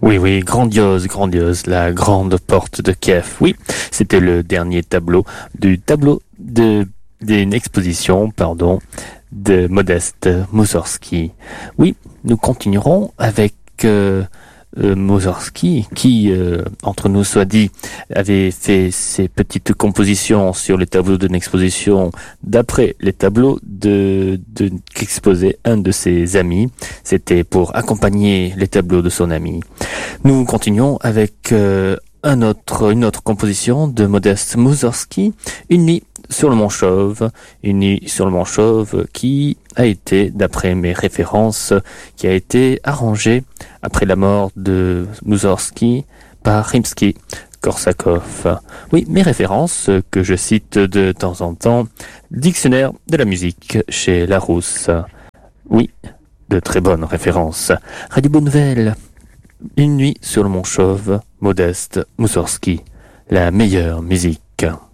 Oui, oui, grandiose, grandiose, la grande porte de Kiev. Oui, c'était le dernier tableau d'une exposition, de Modeste Mussorgsky. Oui, nous continuerons avec Mussorgsky, qui, entre nous soit dit, avait fait ses petites compositions sur les tableaux d'une exposition d'après les tableaux qu'exposait un de ses amis. C'était pour accompagner les tableaux de son ami. Nous continuons avec une autre composition de Modeste Mussorgsky, Une nuit sur le Mont Chauve, qui a été, d'après mes références, qui a été arrangée après la mort de Mussorgsky par Rimsky-Korsakov. Oui, mes références que je cite de temps en temps, Dictionnaire de la musique chez Larousse. Oui, de très bonnes références. Radio Bonne Nouvelle, Une nuit sur le Mont Chauve, Modeste Mussorgsky, la meilleure musique.